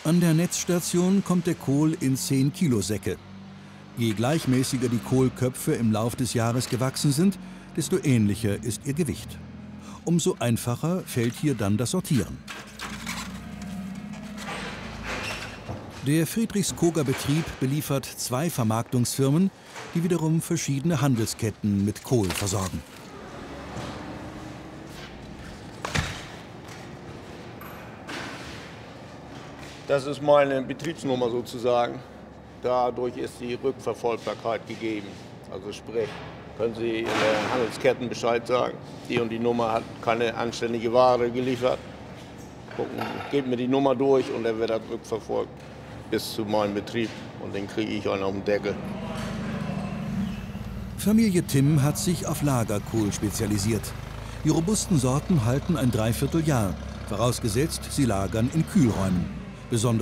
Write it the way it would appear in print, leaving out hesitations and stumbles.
An der Netzstation kommt der Kohl in 10-Kilo-Säcke. Je gleichmäßiger die Kohlköpfe im Lauf des Jahres gewachsen sind, desto ähnlicher ist ihr Gewicht. Umso einfacher fällt hier dann das Sortieren. Der Friedrichskoger Betrieb beliefert 2 Vermarktungsfirmen, die wiederum verschiedene Handelsketten mit Kohl versorgen. Das ist meine Betriebsnummer sozusagen. Dadurch ist die Rückverfolgbarkeit gegeben. Also sprich, können Sie in der Handelsketten Bescheid sagen, die und die Nummer hat keine anständige Ware geliefert. Gucken, gebt mir die Nummer durch und dann wird das rückverfolgt bis zu meinem Betrieb und den kriege ich einen auf den Deckel. Familie Timm hat sich auf Lagerkohl spezialisiert. Die robusten Sorten halten ein Dreivierteljahr, vorausgesetzt sie lagern in Kühlräumen. Besonders